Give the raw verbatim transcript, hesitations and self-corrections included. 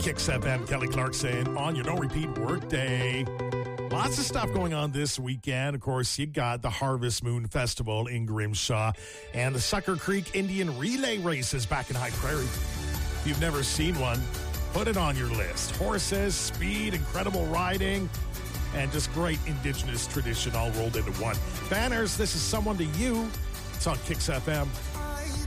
Kicks F M, Kelly Clarkson on your no-repeat workday. Lots of stuff going on this weekend. Of course, you got the Harvest Moon Festival in Grimshaw and the Sucker Creek Indian Relay Races back in High Prairie. If you've never seen one, put it on your list. Horses, speed, incredible riding, and just great Indigenous tradition all rolled into one. Banners, this is Someone to You. It's on Kicks F M.